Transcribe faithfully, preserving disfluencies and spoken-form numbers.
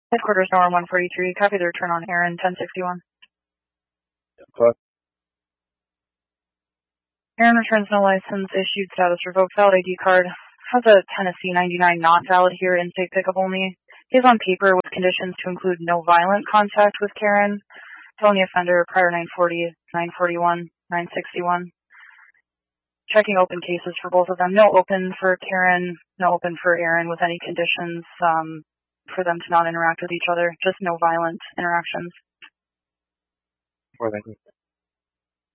Headquarters Norm one forty-three, copy the return on Aaron ten sixty-one. Plus. Aaron returns no license, issued status revoked, valid I D card. Has a Tennessee ninety-nine not valid here, in-state pickup only. He is on paper with conditions to include no violent contact with Karen. Felony offender, prior nine forty, nine forty-one, nine sixty-one. Checking open cases for both of them. No open for Karen, no open for Aaron with any conditions um, for them to not interact with each other. Just no violent interactions. Well, thank you.